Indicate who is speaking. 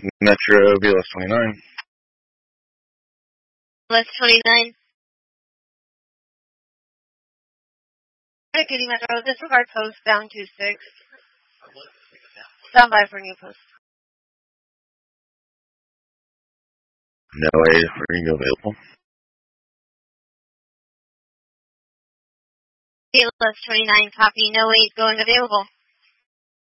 Speaker 1: Metro BLS 29.
Speaker 2: BLS 29. Kitty Metro, disregard post down 26. Stand by for new post.
Speaker 1: No way for you available.
Speaker 2: BLS 29, copy, no 8 going available.